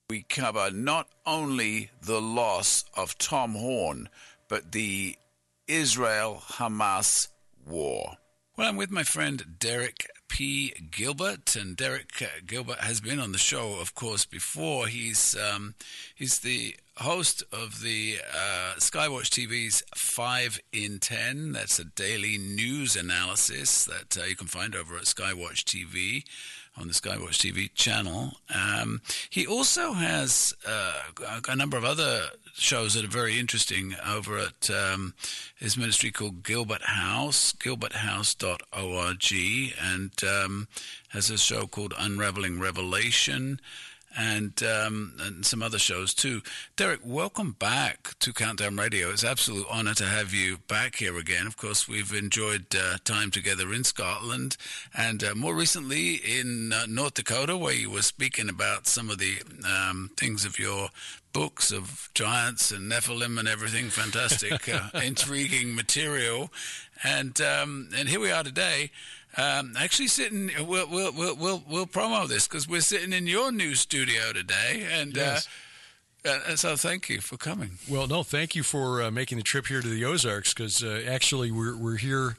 we cover not only the loss of Tom Horn, but the Israel-Hamas war. Well, I'm with my friend Derek P. Gilbert, and Derek Gilbert has been on the show, of course, before. He's the host of the Skywatch TV's 5 in 10. That's a daily news analysis that you can find over at Skywatch TV on the Skywatch TV channel. He also has a number of other shows that are very interesting over at his ministry called Gilbert House, gilberthouse.org, and has a show called Unraveling Revelation, and some other shows too. Derek, welcome back to Countdown Radio. It's an absolute honor to have you back here again. Of course, we've enjoyed time together in Scotland, and more recently in North Dakota, where you were speaking about some of the things of your books of giants and Nephilim and everything. Fantastic, intriguing material. And here we are today. Actually sitting, we'll promo this because we're sitting in your new studio today, and yes. So thank you for coming. Well, no, thank you for making the trip here to the Ozarks, because actually we're here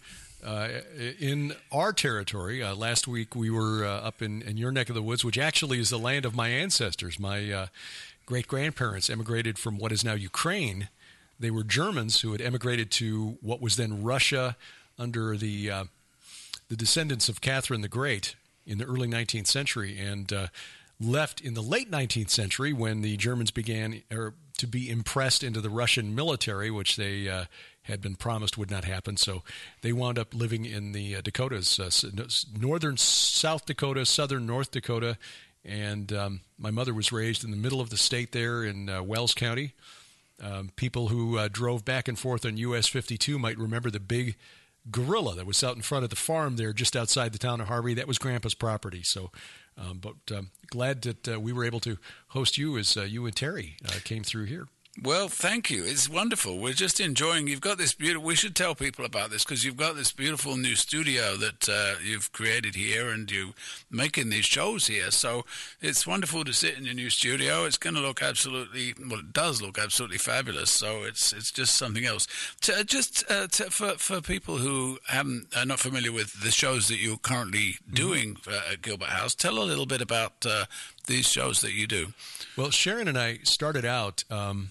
in our territory. Last week we were up in your neck of the woods, which actually is the land of my ancestors. My great-grandparents emigrated from what is now Ukraine. They were Germans who had emigrated to what was then Russia under the descendants of Catherine the Great in the early 19th century, and left in the late 19th century when the Germans began to be impressed into the Russian military, which they had been promised would not happen. So they wound up living in the Dakotas, northern South Dakota, southern North Dakota, and my mother was raised in the middle of the state there in Wells County. People who drove back and forth on US 52 might remember the big gorilla that was out in front of the farm there just outside the town of Harvey. That was Grandpa's property. So, glad that we were able to host you as you and Terry came through here. Well, thank you. It's wonderful. We're just enjoying. You've got this beautiful. We should tell people about this because you've got this beautiful new studio that you've created here, and you're making these shows here. So it's wonderful to sit in your new studio. It's going to look absolutely. Well, it does look absolutely fabulous. So it's just something else. For people who are not familiar with the shows that you're currently doing at Gilbert House, tell a little bit about these shows that you do. Well, Sharon and I started out.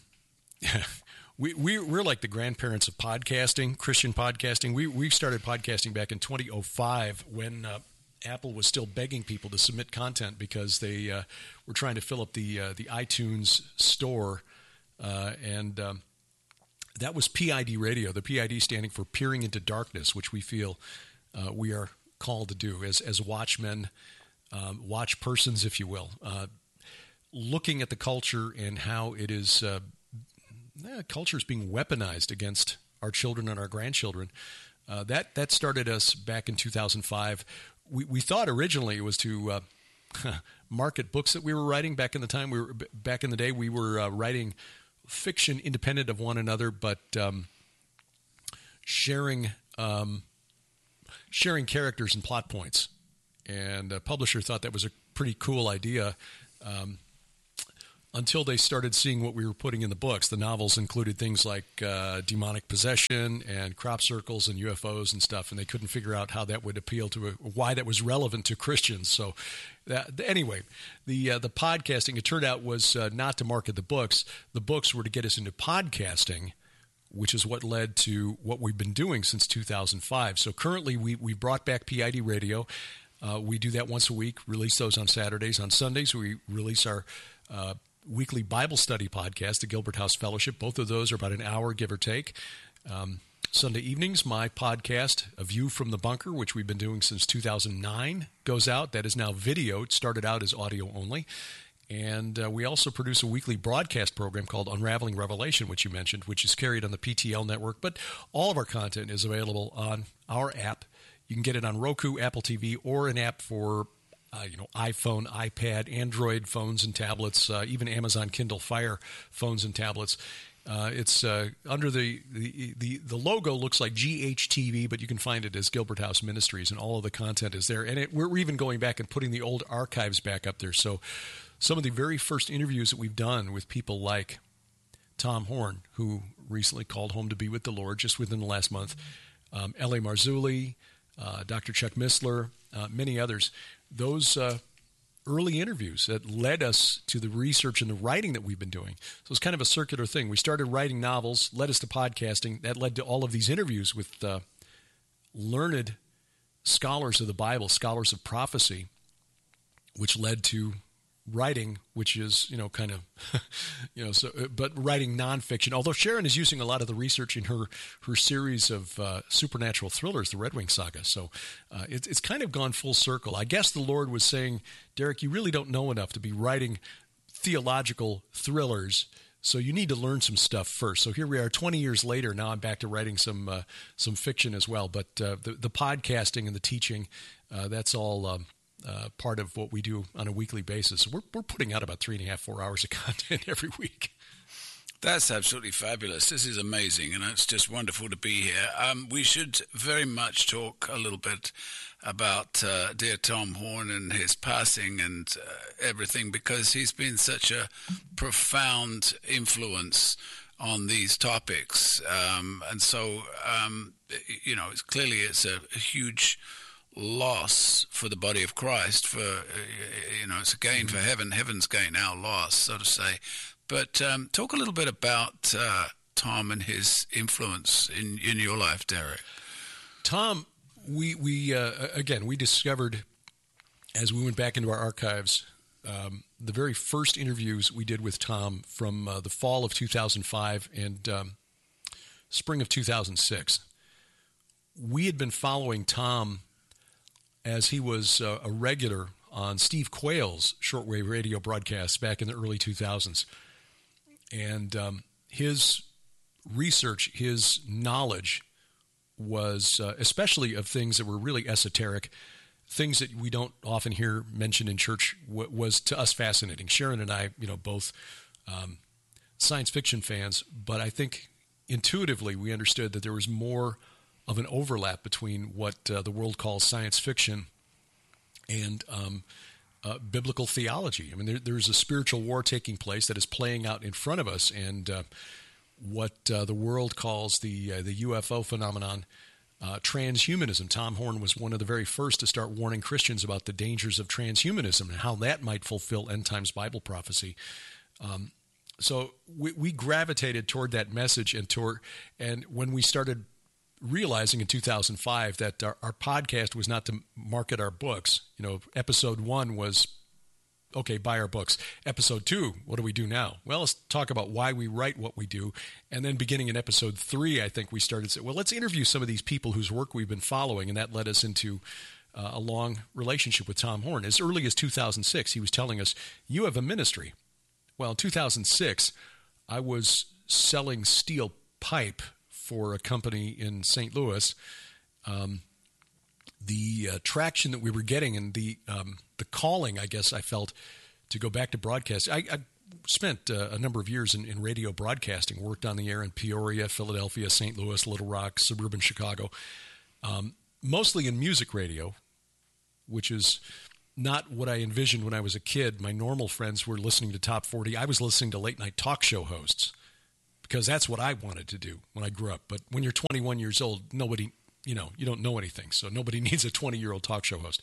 We're like the grandparents of podcasting, Christian podcasting. We started podcasting back in 2005 when Apple was still begging people to submit content because they were trying to fill up the iTunes store, and that was PID Radio. The PID standing for Peering into Darkness, which we feel we are called to do as watchmen, watch persons, if you will, looking at the culture and how it is. Culture is being weaponized against our children and our grandchildren. That started us back in 2005. We thought originally it was to market books that we were writing back in the time. Back in the day, we were writing fiction independent of one another, but sharing characters and plot points. And a publisher thought that was a pretty cool idea. Until they started seeing what we were putting in the books. The novels included things like demonic possession and crop circles and UFOs and stuff, and they couldn't figure out how that would appeal to why that was relevant to Christians. So anyway, the podcasting, it turned out, was not to market the books. The books were to get us into podcasting, which is what led to what we've been doing since 2005. So currently we brought back PID Radio. We do that once a week, release those on Saturdays. On Sundays, we release our weekly Bible study podcast, the Gilbert House Fellowship. Both of those are about an hour, give or take. Sunday evenings, my podcast, A View from the Bunker, which we've been doing since 2009, goes out. That is now video. It started out as audio only. And we also produce a weekly broadcast program called Unraveling Revelation, which you mentioned, which is carried on the PTL network. But all of our content is available on our app. You can get it on Roku, Apple TV, or an app for iPhone, iPad, Android phones and tablets, even Amazon Kindle Fire phones and tablets. It's under the logo looks like GHTV, but you can find it as Gilbert House Ministries, and all of the content is there. And we're even going back and putting the old archives back up there. So some of the very first interviews that we've done with people like Tom Horn, who recently called home to be with the Lord just within the last month, L.A. Marzulli, Dr. Chuck Missler, many others, those early interviews that led us to the research and the writing that we've been doing. So it's kind of a circular thing. We started writing novels, led us to podcasting. That led to all of these interviews with learned scholars of the Bible, scholars of prophecy, which led to writing, which is, kind of, but writing nonfiction. Although Sharon is using a lot of the research in her series of supernatural thrillers, the Red Wing Saga. So it's kind of gone full circle. I guess the Lord was saying, Derek, you really don't know enough to be writing theological thrillers, so you need to learn some stuff first. So here we are 20 years later. Now I'm back to writing some fiction as well. But the podcasting and the teaching, that's all part of what we do on a weekly basis. We're putting out about 3.5, 4 hours of content every week. That's absolutely fabulous. This is amazing, and it's just wonderful to be here. We should very much talk a little bit about dear Tom Horn and his passing and everything, because he's been such a profound influence on these topics. And so, it's clearly it's a huge loss for the body of Christ, for it's a gain for heaven, heaven's gain, our loss, so to say. But talk a little bit about Tom and his influence in your life, Derek. Tom, we discovered as we went back into our archives the very first interviews we did with Tom from the fall of 2005 and spring of 2006. We had been following Tom as he was a regular on Steve Quayle's shortwave radio broadcasts back in the early 2000s. And his research, his knowledge was, especially of things that were really esoteric, things that we don't often hear mentioned in church, was to us fascinating. Sharon and I, both science fiction fans, but I think intuitively we understood that there was more of an overlap between what the world calls science fiction and biblical theology. I mean, there's a spiritual war taking place that is playing out in front of us, and what the world calls the UFO phenomenon, transhumanism. Tom Horn was one of the very first to start warning Christians about the dangers of transhumanism and how that might fulfill end times Bible prophecy. So we gravitated toward that message, and when we started realizing in 2005 that our podcast was not to market our books. Episode 1 was, okay, buy our books. Episode 2, what do we do now? Well, let's talk about why we write what we do. And then beginning in episode 3, I think we started to say, well, let's interview some of these people whose work we've been following. And that led us into a long relationship with Tom Horn. As early as 2006, he was telling us, you have a ministry. Well, in 2006, I was selling steel pipe for a company in St. Louis. The traction that we were getting and the calling, I guess, I felt to go back to broadcast. I spent a number of years in radio broadcasting, worked on the air in Peoria, Philadelphia, St. Louis, Little Rock, suburban Chicago, mostly in music radio, which is not what I envisioned when I was a kid. My normal friends were listening to Top 40. I was listening to late-night talk show hosts, because that's what I wanted to do when I grew up. But when you're 21 years old, nobody, you don't know anything. So nobody needs a 20-year-old talk show host.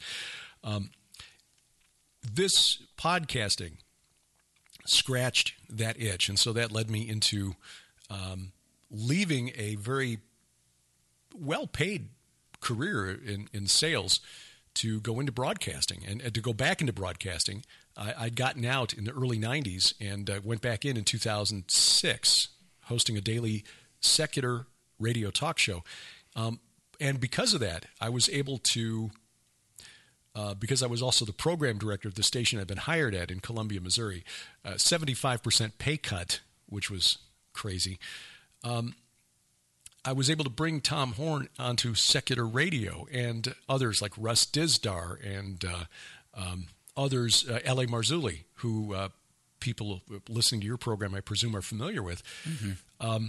This podcasting scratched that itch. And so that led me into leaving a very well-paid career in sales to go into broadcasting. And to go back into broadcasting, I'd gotten out in the early 90s and went back in 2006, hosting a daily secular radio talk show. And because of that, I was able to, because I was also the program director of the station I'd been hired at in Columbia, Missouri, 75% pay cut, which was crazy. I was able to bring Tom Horn onto secular radio, and others like Russ Dizdar and others, L.A. Marzulli, who people listening to your program, I presume, are familiar with. Mm-hmm.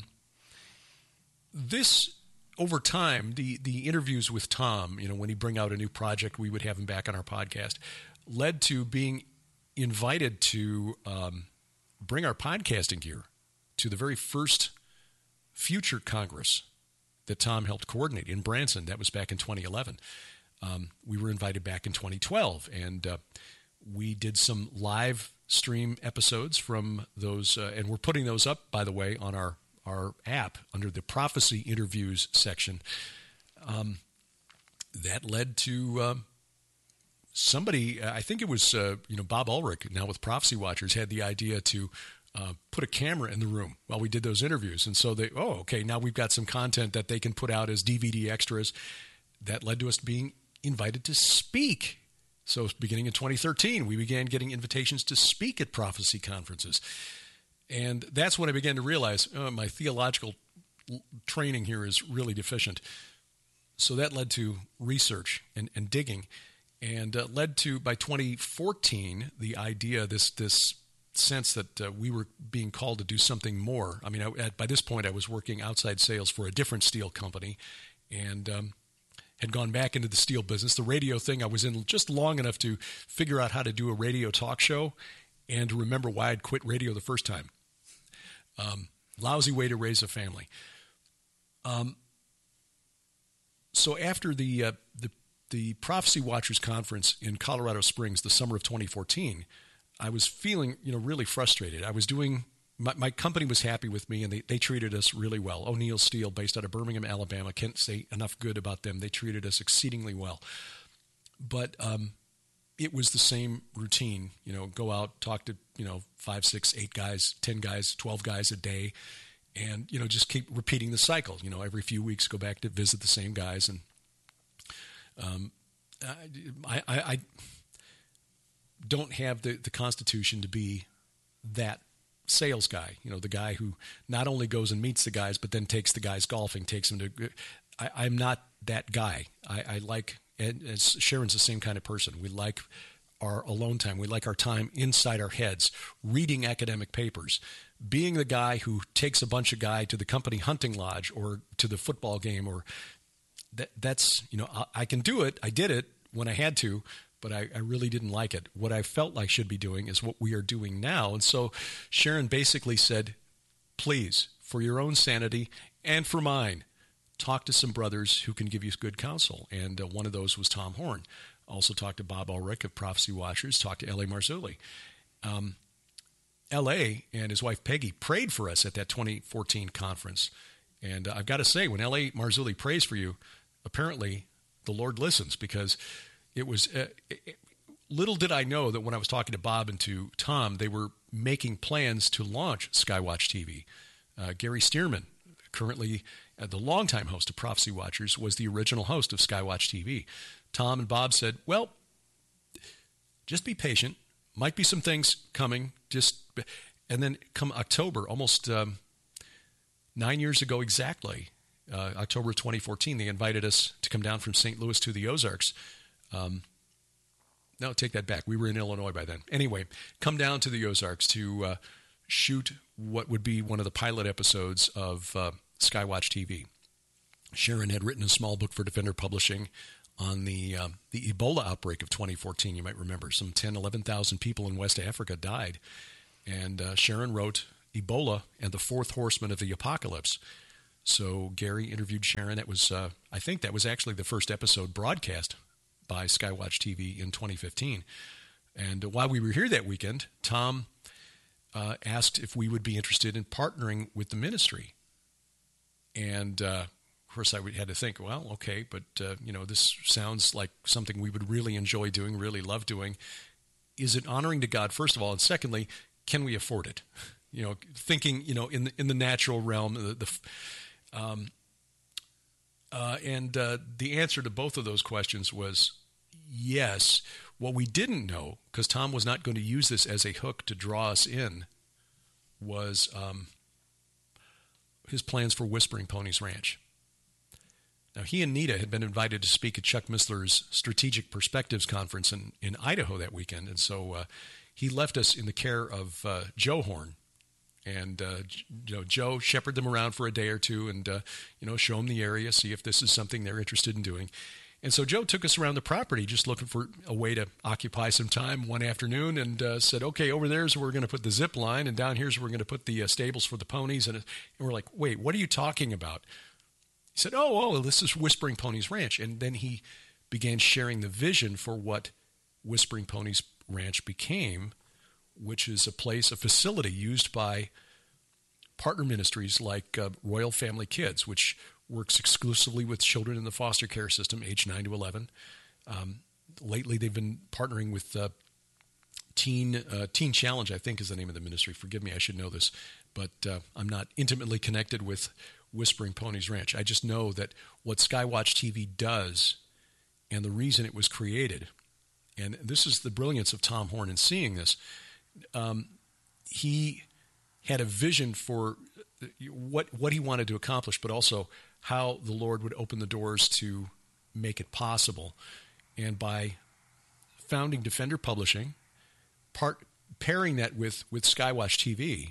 This, over time, the interviews with Tom, when he'd bring out a new project, we would have him back on our podcast, led to being invited to bring our podcasting gear to the very first Future Congress that Tom helped coordinate in Branson. That was back in 2011. We were invited back in 2012, and we did some live stream episodes from those, and we're putting those up, by the way, on our app under the Prophecy Interviews section. That led to somebody, I think it was Bob Ulrich, now with Prophecy Watchers, had the idea to put a camera in the room while we did those interviews. And so now we've got some content that they can put out as DVD extras. That led to us being invited to speak. So beginning in 2013, we began getting invitations to speak at prophecy conferences. And that's when I began to realize my theological training here is really deficient. So that led to research and digging, and led to, by 2014, the idea, this sense that we were being called to do something more. I mean, by this point, I was working outside sales for a different steel company, and had gone back into the steel business. The radio thing I was in just long enough to figure out how to do a radio talk show and to remember why I'd quit radio the first time. Lousy way to raise a family. So after the Prophecy Watchers Conference in Colorado Springs, the summer of 2014, I was feeling, really frustrated. I was doing, my company was happy with me, and they treated us really well. O'Neill Steel, based out of Birmingham, Alabama. Can't say enough good about them. They treated us exceedingly well. But it was the same routine, go out, talk to, 5, 6, 8 guys, 10 guys, 12 guys a day, and, just keep repeating the cycle. Every few weeks go back to visit the same guys. And I don't have the constitution to be that sales guy, the guy who not only goes and meets the guys, but then takes the guys golfing, takes them to, I'm not that guy. I like, and Sharon's the same kind of person. We like our alone time. We like our time inside our heads, reading academic papers, being the guy who takes a bunch of guys to the company hunting lodge or to the football game, or that's, I can do it. I did it when I had to, but I really didn't like it. What I felt like should be doing is what we are doing now. And so Sharon basically said, please, for your own sanity and for mine, talk to some brothers who can give you good counsel. And one of those was Tom Horn. Also talked to Bob Ulrich of Prophecy Watchers, talked to L.A. Marzulli. L.A. and his wife Peggy prayed for us at that 2014 conference. And I've got to say, when L.A. Marzulli prays for you, apparently the Lord listens, because it was little did I know that when I was talking to Bob and to Tom, they were making plans to launch Skywatch TV. Gary Stearman, currently the longtime host of Prophecy Watchers, was the original host of Skywatch TV. Tom and Bob said, well, just be patient. Might be some things coming. And then come October, almost 9 years ago exactly, October 2014, they invited us to come down from St. Louis to the Ozarks. No, take that back. We were in Illinois by then. Anyway, come down to the Ozarks to shoot what would be one of the pilot episodes of Skywatch TV. Sharon had written a small book for Defender Publishing on the Ebola outbreak of 2014. You might remember some 10, 11,000 people in West Africa died. And Sharon wrote Ebola and the Fourth Horseman of the Apocalypse. So Gary interviewed Sharon. That was, I think that was actually the first episode broadcast by Skywatch TV in 2015. And while we were here that weekend, Tom asked if we would be interested in partnering with the ministry. And of course, I had to think, well, okay, but this sounds like something we would really enjoy doing, really love doing. Is it honoring to God, first of all, and secondly, can we afford it? Thinking, in the natural realm, and the answer to both of those questions was yes. What we didn't know, because Tom was not going to use this as a hook to draw us in, was his plans for Whispering Ponies Ranch. Now, he and Nita had been invited to speak at Chuck Missler's Strategic Perspectives Conference in Idaho that weekend, and so he left us in the care of Joe Horn. And, Joe shepherded them around for a day or two and, show them the area, see if this is something they're interested in doing. And so Joe took us around the property just looking for a way to occupy some time one afternoon and said, okay, over there's where we're going to put the zip line, and down here's where we're going to put the stables for the ponies. And we're like, wait, what are you talking about? He said, oh, this is Whispering Ponies Ranch. And then he began sharing the vision for what Whispering Ponies Ranch became, which is a facility used by partner ministries like Royal Family Kids, which works exclusively with children in the foster care system, age 9 to 11. Lately, they've been partnering with Teen Challenge, I think is the name of the ministry. Forgive me, I should know this, but I'm not intimately connected with Whispering Ponies Ranch. I just know that what Skywatch TV does and the reason it was created, and this is the brilliance of Tom Horn in seeing this, he had a vision for what he wanted to accomplish, but also how the Lord would open the doors to make it possible. And by founding Defender Publishing, pairing that with Skywatch TV,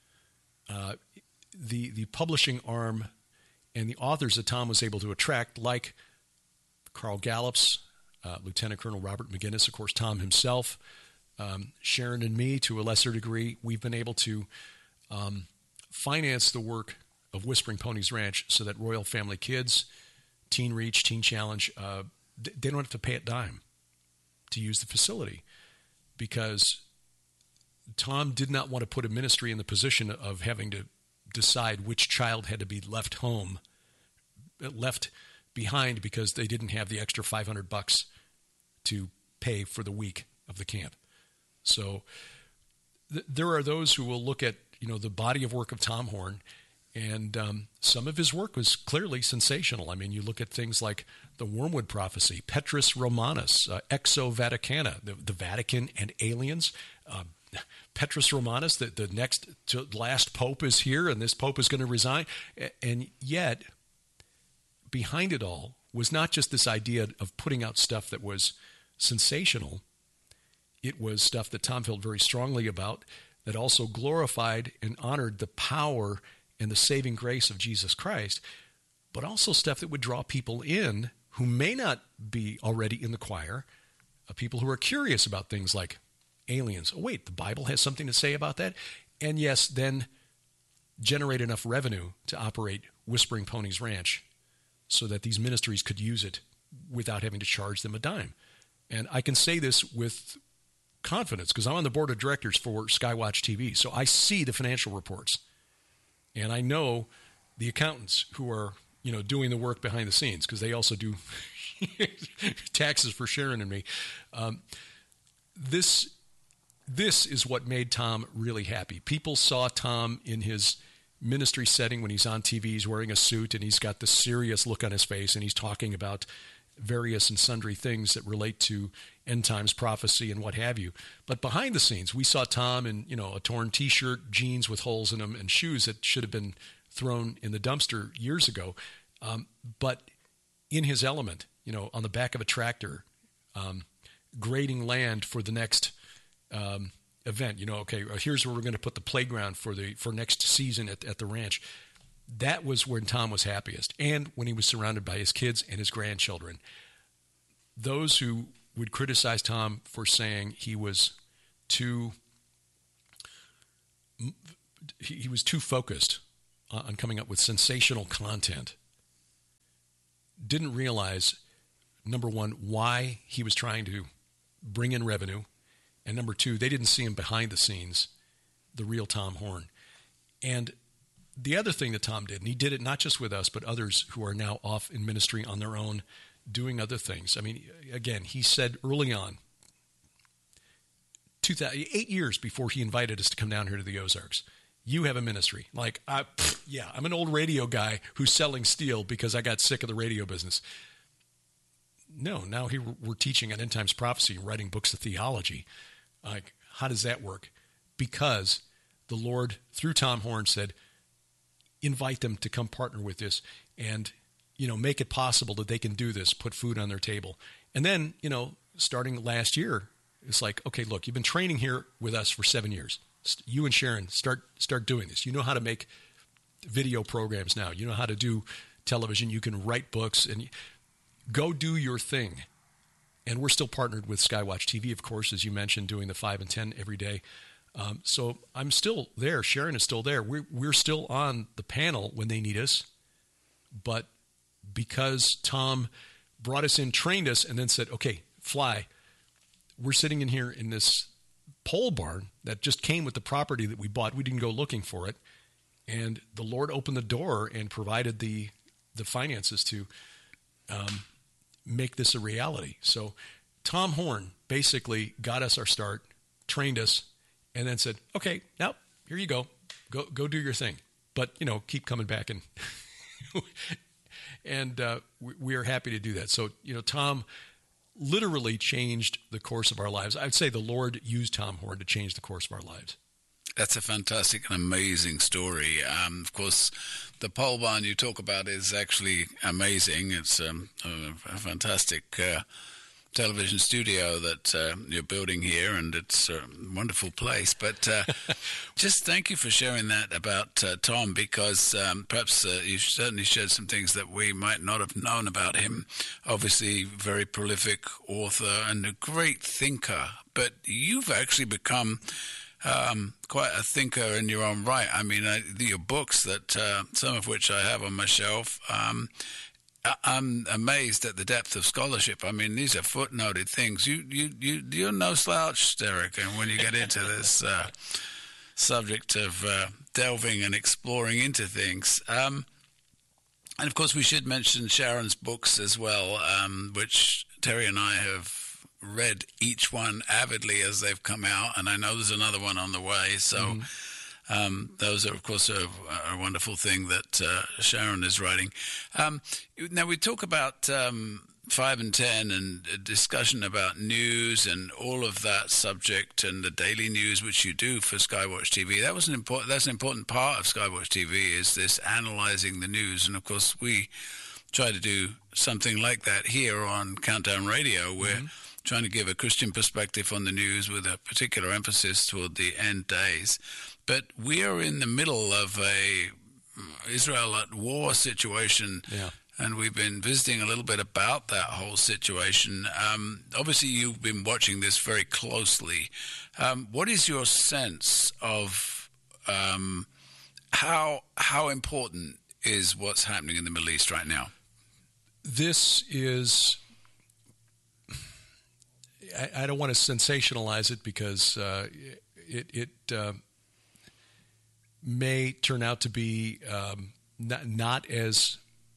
the publishing arm and the authors that Tom was able to attract, like Carl Gallups, Lieutenant Colonel Robert McGinnis, of course, Tom himself, Sharon and me, to a lesser degree, we've been able to finance the work of Whispering Ponies Ranch so that Royal Family Kids, Teen Reach, Teen Challenge, they don't have to pay a dime to use the facility, because Tom did not want to put a ministry in the position of having to decide which child had to be left behind because they didn't have the extra $500 to pay for the week of the camp. So there are those who will look at the body of work of Tom Horn, and some of his work was clearly sensational. I mean, you look at things like the Wormwood Prophecy, Petrus Romanus, Exo Vaticana, the Vatican and aliens. Petrus Romanus, the next to last pope is here, and this pope is going to resign. And yet, behind it all was not just this idea of putting out stuff that was sensational. It was stuff that Tom felt very strongly about, that also glorified and honored the power and the saving grace of Jesus Christ, but also stuff that would draw people in who may not be already in the choir, people who are curious about things like aliens. Oh, wait, the Bible has something to say about that? And yes, then generate enough revenue to operate Whispering Ponies Ranch so that these ministries could use it without having to charge them a dime. And I can say this with confidence because I'm on the board of directors for Skywatch TV, so I see the financial reports. And I know the accountants who are, doing the work behind the scenes, because they also do taxes for Sharon and me. This is what made Tom really happy. People saw Tom in his ministry setting when he's on TV. He's wearing a suit and he's got this serious look on his face, and he's talking about various and sundry things that relate to end times prophecy and what have you. But behind the scenes, we saw Tom in, a torn T-shirt, jeans with holes in them, and shoes that should have been thrown in the dumpster years ago. But in his element, on the back of a tractor, grading land for the next event. Okay, here's where we're going to put the playground for next season at the ranch. That was when Tom was happiest, and when he was surrounded by his kids and his grandchildren. Those who would criticize Tom for saying he was too focused on coming up with sensational content didn't realize, number one, why he was trying to bring in revenue, and number two, they didn't see him behind the scenes, the real Tom Horn. And the other thing that Tom did, and he did it not just with us, but others who are now off in ministry on their own, doing other things. I mean, again, he said early on, 8 years before he invited us to come down here to the Ozarks, you have a ministry. Like, I'm an old radio guy who's selling steel because I got sick of the radio business. No, now we're teaching on end times prophecy, writing books of theology. Like, how does that work? Because the Lord, through Tom Horn, said, invite them to come partner with this and, make it possible that they can do this, put food on their table. And then, starting last year, it's like, okay, look, you've been training here with us for 7 years. You and Sharon, start doing this. You know how to make video programs now. You know how to do television. You can write books, and go do your thing. And we're still partnered with Skywatch TV, of course, as you mentioned, doing the 5 and 10 every day. So I'm still there. Sharon is still there. We're still on the panel when they need us. But because Tom brought us in, trained us, and then said, okay, fly, we're sitting in here in this pole barn that just came with the property that we bought. We didn't go looking for it. And the Lord opened the door and provided the finances to make this a reality. So Tom Horn basically got us our start, trained us, and then said, okay, now here you go. Go do your thing. But, keep coming back. And we are happy to do that. So, Tom literally changed the course of our lives. I'd say the Lord used Tom Horn to change the course of our lives. That's a fantastic and amazing story. Of course, the pole barn you talk about is actually amazing. It's a fantastic television studio that you're building here, and it's a wonderful place. But just thank you for sharing that about Tom, because perhaps you certainly shared some things that we might not have known about him. Obviously, very prolific author and a great thinker, but you've actually become quite a thinker in your own right. I mean, your books, that some of which I have on my shelf, I'm amazed at the depth of scholarship. I mean, these are footnoted things. You're no slouch, Derek, and when you get into this subject of delving and exploring into things. And of course, we should mention Sharon's books as well, which Terry and I have read each one avidly as they've come out, and I know there's another one on the way. So those are, of course, a wonderful thing that Sharon is writing. Now, we talk about 5 and 10 and a discussion about news and all of that subject and the daily news, which you do for Skywatch TV. That's an important part of Skywatch TV, is this analyzing the news. And, of course, we try to do something like that here on Countdown Radio. We're trying to give a Christian perspective on the news with a particular emphasis toward the end days. But we are in the middle of a Israel at war situation, and we've been visiting a little bit about that whole situation. Obviously, you've been watching this very closely. What is your sense of how important is what's happening in the Middle East right now? This is... I don't want to sensationalize it, because it may turn out to be not as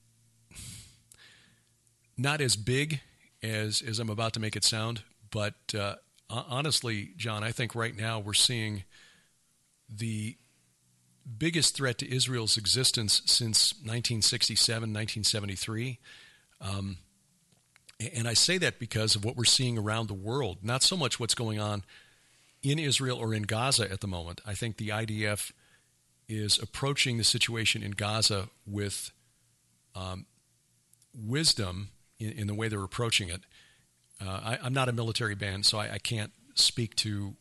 big as I'm about to make it sound. But honestly, John, I think right now we're seeing the biggest threat to Israel's existence since 1967, 1973. And I say that because of what we're seeing around the world, not so much what's going on in Israel or in Gaza at the moment. I think the IDF is approaching the situation in Gaza with wisdom in the way they're approaching it. I'm not a military band, so I can't speak to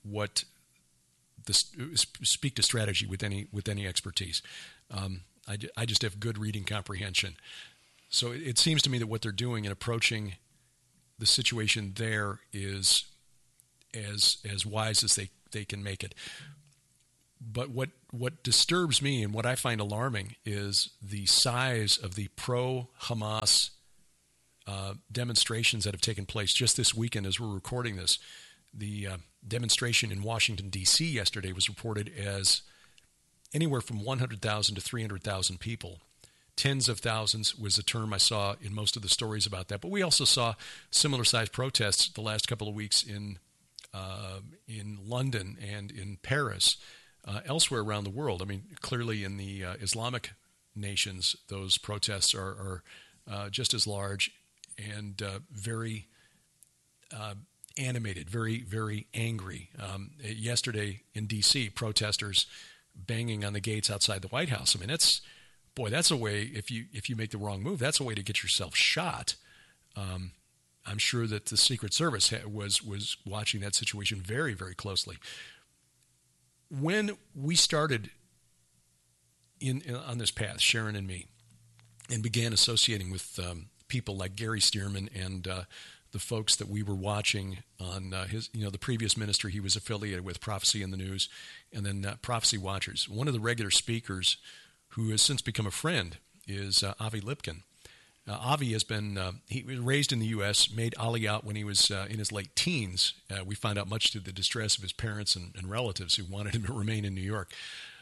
speak to strategy with any expertise. I just have good reading comprehension. So it seems to me that what they're doing in approaching the situation there is as wise as they can make it. But what disturbs me and what I find alarming is the size of the pro-Hamas demonstrations that have taken place just this weekend as we're recording this. The demonstration in Washington, D.C. yesterday was reported as anywhere from 100,000 to 300,000 people. Tens of thousands was the term I saw in most of the stories about that. But we also saw similar-sized protests the last couple of weeks in London and in Paris, elsewhere around the world. I mean, clearly in the Islamic nations, those protests are just as large and very animated, very, very angry. Yesterday in D.C., protesters banging on the gates outside the White House. I mean, that's a way, if you make the wrong move, that's a way to get yourself shot. I'm sure that the Secret Service was watching that situation very, very closely. When we started on this path, Sharon and me, and began associating with people like Gary Stearman and the folks that we were watching on his, the previous ministry he was affiliated with, Prophecy in the News, and then Prophecy Watchers. One of the regular speakers who has since become a friend is Avi Lipkin. Avi has been, he was raised in the U.S., made Aliyah when he was in his late teens. We find out much to the distress of his parents and relatives who wanted him to remain in New York.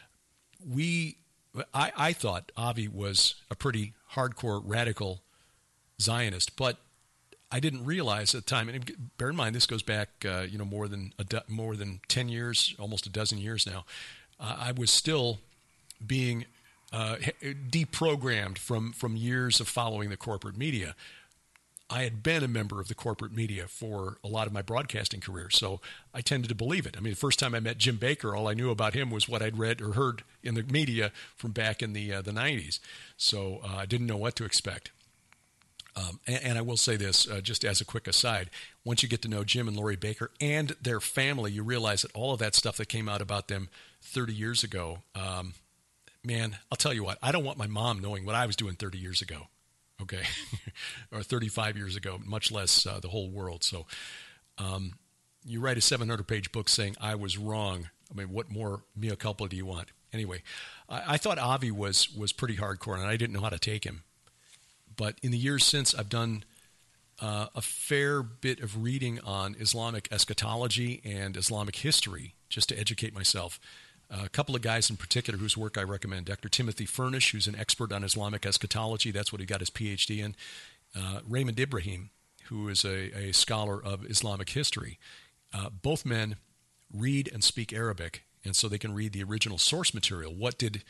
I thought Avi was a pretty hardcore radical Zionist, but I didn't realize at the time, and bear in mind this goes back more than 10 years, almost a dozen years now. I was still being deprogrammed from years of following the corporate media. I had been a member of the corporate media for a lot of my broadcasting career, so I tended to believe it. I mean, the first time I met Jim Baker, all I knew about him was what I'd read or heard in the media from back in the 90s. So I didn't know what to expect. And I will say this, just as a quick aside, once you get to know Jim and Lori Baker and their family, you realize that all of that stuff that came out about them 30 years ago, man, I'll tell you what, I don't want my mom knowing what I was doing 30 years ago. Okay, or 35 years ago, much less the whole world. So you write a 700-page book saying I was wrong. I mean, what more mea culpa do you want? Anyway, I thought Avi was pretty hardcore, and I didn't know how to take him. But in the years since, I've done a fair bit of reading on Islamic eschatology and Islamic history just to educate myself. A couple of guys in particular whose work I recommend. Dr. Timothy Furnish, who's an expert on Islamic eschatology. That's what he got his PhD in. Raymond Ibrahim, who is a scholar of Islamic history. Both men read and speak Arabic, and so they can read the original source material. What did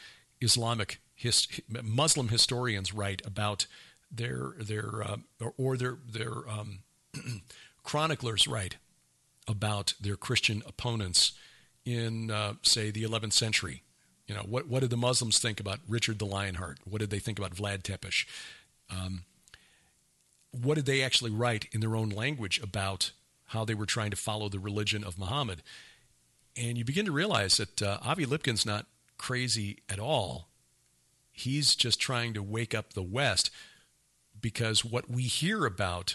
Muslim historians write about their chroniclers write about their Christian opponents in, say, the 11th century? You know, what did the Muslims think about Richard the Lionheart? What did they think about Vlad Tepes? What did they actually write in their own language about how they were trying to follow the religion of Muhammad? And you begin to realize that Avi Lipkin's not crazy at all. He's just trying to wake up the West, because what we hear about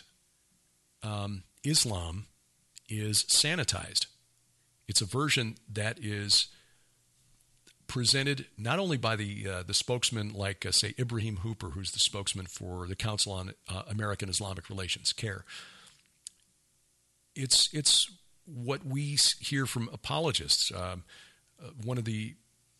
Islam is sanitized. It's a version that is presented not only by the spokesman like, say, Ibrahim Hooper, who's the spokesman for the Council on American Islamic Relations, CAIR. It's what we hear from apologists. One of the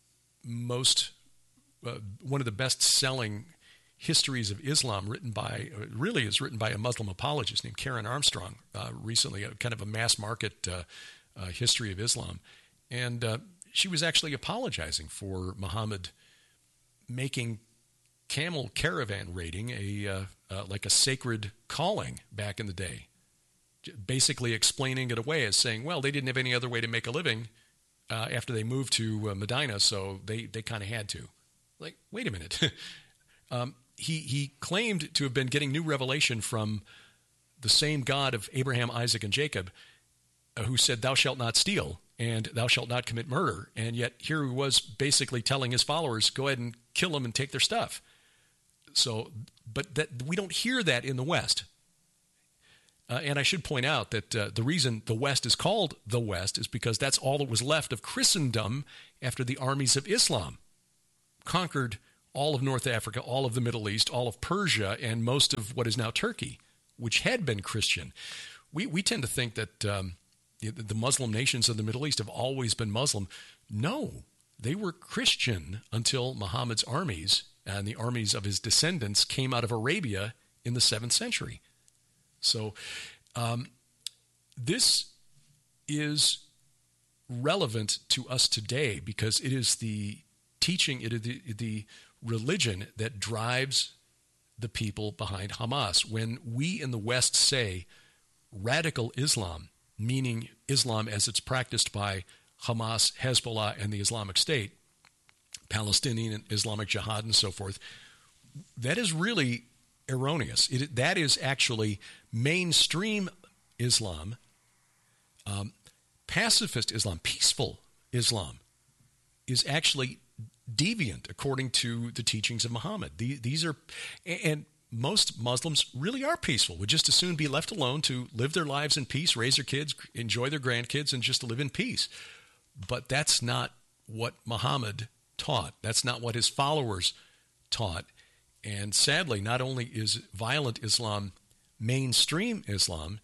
best-selling histories of Islam written by a Muslim apologist named Karen Armstrong recently, kind of a mass market history of Islam. And she was actually apologizing for Muhammad making camel caravan raiding like a sacred calling back in the day, basically explaining it away as saying, well, they didn't have any other way to make a living after they moved to Medina, so they kind of had to. Like, wait a minute. He claimed to have been getting new revelation from the same God of Abraham, Isaac, and Jacob, who said, thou shalt not steal and thou shalt not commit murder. And yet here he was basically telling his followers, go ahead and kill them and take their stuff. So, but we don't hear that in the West. And I should point out that the reason the West is called the West is because that's all that was left of Christendom after the armies of Islam conquered all of North Africa, all of the Middle East, all of Persia, and most of what is now Turkey, which had been Christian. We tend to think that the Muslim nations of the Middle East have always been Muslim. No, they were Christian until Muhammad's armies and the armies of his descendants came out of Arabia in the 7th century. So this is relevant to us today because it is the teaching, it is the religion that drives the people behind Hamas. When we in the West say radical Islam, meaning Islam as it's practiced by Hamas, Hezbollah, and the Islamic State, Palestinian and Islamic Jihad and so forth, that is really erroneous. That is actually mainstream Islam, pacifist Islam, peaceful Islam, is actually deviant according to the teachings of Muhammad. These are, and most Muslims really are peaceful, would just as soon be left alone to live their lives in peace, raise their kids, enjoy their grandkids, and just live in peace. But that's not what Muhammad taught. That's not what his followers taught. And sadly, not only is violent Islam mainstream Islam,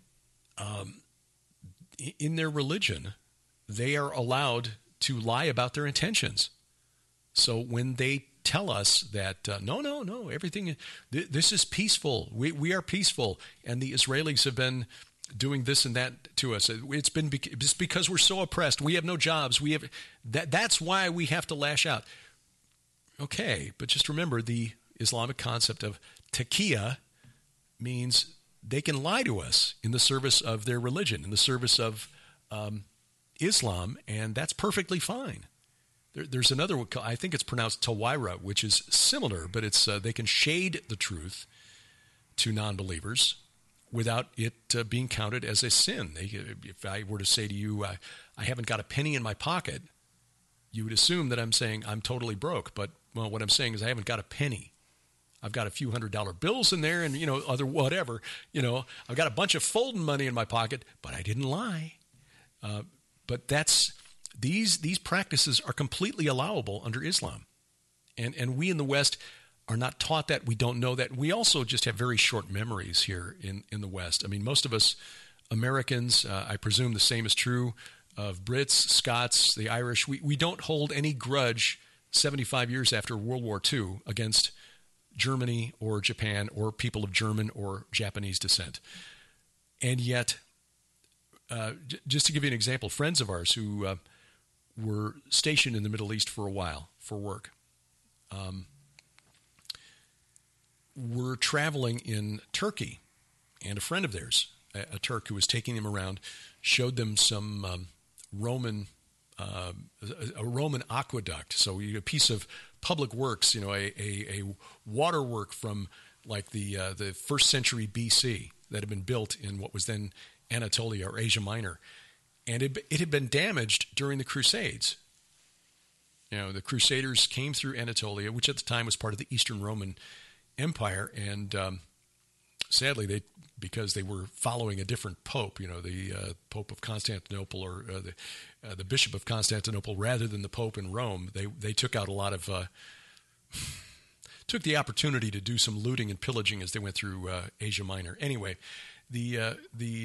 in their religion, they are allowed to lie about their intentions. So when they tell us that, no, everything, this is peaceful, we are peaceful, and the Israelis have been doing this and that to us. It's because we're so oppressed. We have no jobs. That's why we have to lash out. Okay, but just remember the Islamic concept of taqiyya means they can lie to us in the service of their religion, in the service of Islam, and that's perfectly fine. There's another one, I think it's pronounced tawira, which is similar, but it's they can shade the truth to non-believers without it being counted as a sin. If I were to say to you, I haven't got a penny in my pocket, you would assume that I'm saying I'm totally broke. But well, what I'm saying is I haven't got a penny. I've got a few $100 bills in there and, other whatever. I've got a bunch of folding money in my pocket, but I didn't lie. But these practices are completely allowable under Islam. And we in the West are not taught that. We don't know that. We also just have very short memories here in the West. I mean, most of us Americans, I presume the same is true of Brits, Scots, the Irish. We don't hold any grudge 75 years after World War II against Germany or Japan or people of German or Japanese descent. And yet, just to give you an example, friends of ours who were stationed in the Middle East for a while for work, were traveling in Turkey, and a friend of theirs, a Turk who was taking them around, showed them some Roman aqueduct. So a piece of public works, a waterwork from like the 1st century BC that had been built in what was then Anatolia or Asia Minor. And it had been damaged during the Crusades. The Crusaders came through Anatolia, which at the time was part of the Eastern Roman Empire, and sadly, because they were following a different pope, the Pope of Constantinople or the Bishop of Constantinople, rather than the Pope in Rome, they took out a lot of took the opportunity to do some looting and pillaging as they went through Asia Minor. Anyway, their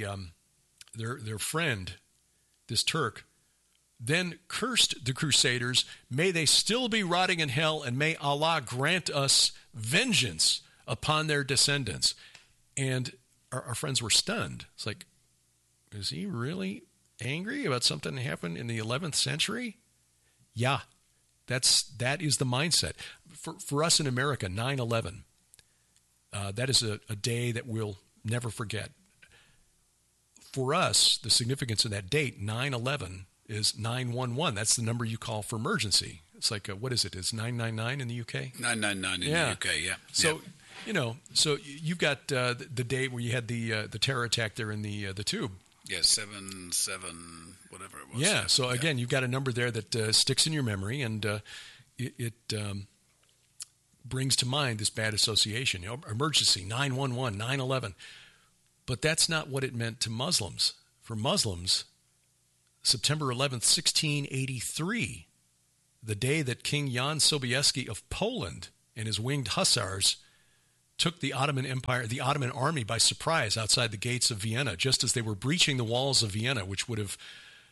friend, this Turk, then cursed the Crusaders. May they still be rotting in hell, and may Allah grant us vengeance upon their descendants. And our friends were stunned. It's like, is he really angry about something that happened in the 11th century? Yeah, that is the mindset. For us in America, 9/11, that is a day that we'll never forget. For us, the significance of that date, 9/11, is 911. That's the number you call for emergency. It's like, what is it? It's 999 in the UK? 999 in the UK, yeah. So, so you've got the day where you had the terror attack there in the tube. Yeah, 7 whatever it was. Yeah, so again, you've got a number there that sticks in your memory, and it brings to mind this bad association. Emergency, 911, 9/11. But that's not what it meant to Muslims. For Muslims, September 11th, 1683, the day that King Jan Sobieski of Poland and his winged hussars took the Ottoman Empire, the Ottoman army by surprise outside the gates of Vienna, just as they were breaching the walls of Vienna, which would have,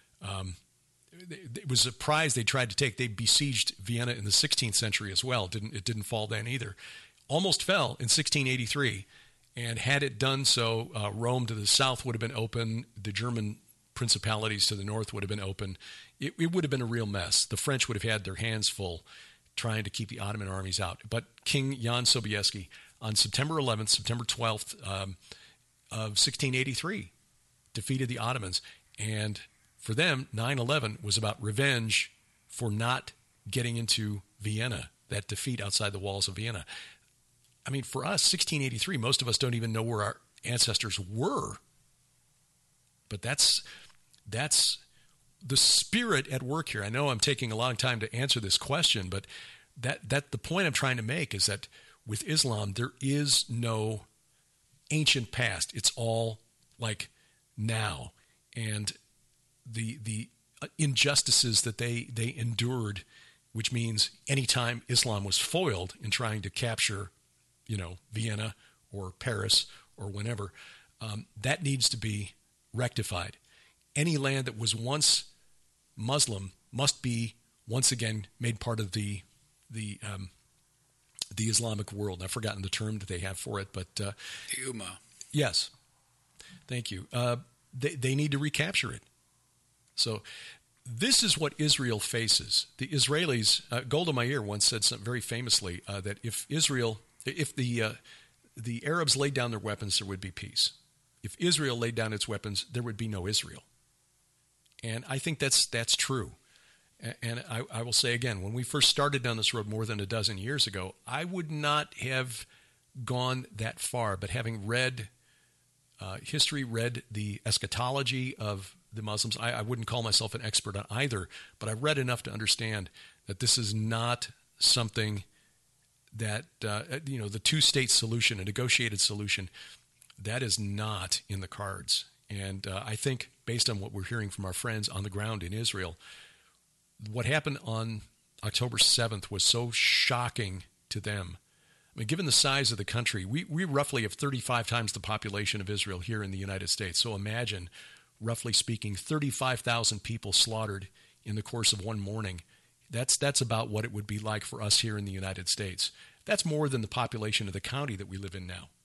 it was a prize they tried to take. They besieged Vienna in the 16th century as well. It didn't fall then either. Almost fell in 1683. And had it done so, Rome to the south would have been open. The German principalities to the north would have been open. It would have been a real mess. The French would have had their hands full trying to keep the Ottoman armies out. But King Jan Sobieski, on September 11th, September 12th of 1683, defeated the Ottomans. And for them, 9/11 was about revenge for not getting into Vienna, that defeat outside the walls of Vienna. I mean, for us, 1683, most of us don't even know where our ancestors were. But that's the spirit at work here. I know I'm taking a long time to answer this question, but that the point I'm trying to make is that with Islam, there is no ancient past. It's all like now. And the injustices that they endured, which means anytime Islam was foiled in trying to capture, Vienna or Paris or whenever, that needs to be rectified. Any land that was once Muslim must be once again made part of the Islamic world. I've forgotten the term that they have for it, but the Ummah. Yes, thank you. They need to recapture it. So this is what Israel faces. The Israelis, Golda Meir once said something very famously, that if the Arabs laid down their weapons, there would be peace. If Israel laid down its weapons, there would be no Israel. And I think that's true. And I will say again, when we first started down this road more than a dozen years ago, I would not have gone that far. But having read history, read the eschatology of the Muslims, I wouldn't call myself an expert on either, but I've read enough to understand that this is not something that, the two-state solution, a negotiated solution, that is not in the cards. And I think, based on what we're hearing from our friends on the ground in Israel, what happened on October 7th was so shocking to them. I mean, given the size of the country, we roughly have 35 times the population of Israel here in the United States. So imagine, roughly speaking, 35,000 people slaughtered in the course of one morning. That's about what it would be like for us here in the United States. That's more than the population of the county that we live in now.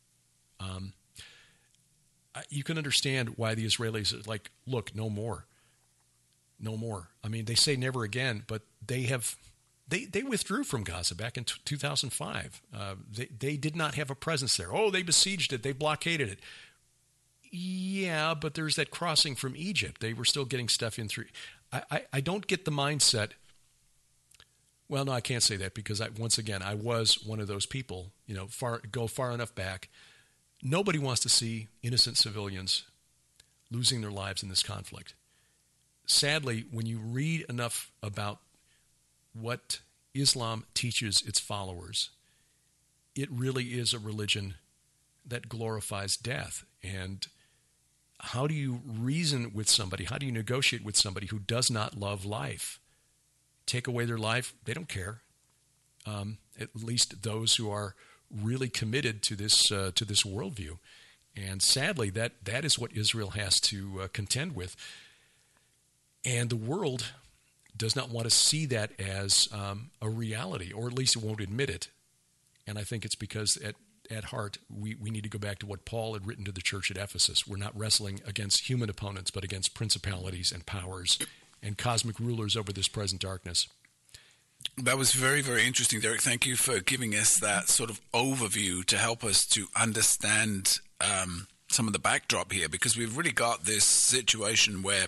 You can understand why the Israelis are like, look, no more. No more. I mean, they say never again, but they withdrew from Gaza back in 2005. They did not have a presence there. Oh, they besieged it. They blockaded it. Yeah, but there's that crossing from Egypt. They were still getting stuff in through. I don't get the mindset. Well, no, I can't say that because once again, I was one of those people, go far enough back. Nobody wants to see innocent civilians losing their lives in this conflict. Sadly, when you read enough about what Islam teaches its followers, it really is a religion that glorifies death. And how do you reason with somebody? How do you negotiate with somebody who does not love life? Take away their life, they don't care. At least those who are really committed to this worldview. And sadly, that is what Israel has to contend with. And the world does not want to see that as a reality, or at least it won't admit it. And I think it's because at heart, we need to go back to what Paul had written to the church at Ephesus. We're not wrestling against human opponents, but against principalities and powers and cosmic rulers over this present darkness. That was very, very interesting, Derek. Thank you for giving us that sort of overview to help us to understand some of the backdrop here, because we've really got this situation where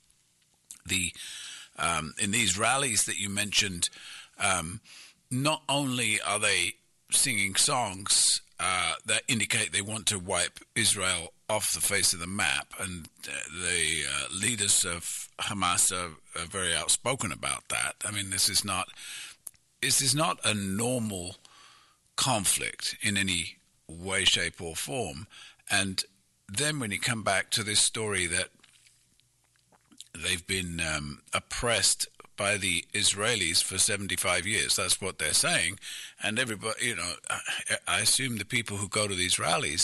in these rallies that you mentioned, not only are they singing songs that indicate they want to wipe Israel off the face of the map, and the leaders of Hamas are very outspoken about that. I mean, this is not a normal conflict in any way, shape, or form. And then when you come back to this story that they've been oppressed by the Israelis for 75 years. That's what they're saying. And everybody, I assume the people who go to these rallies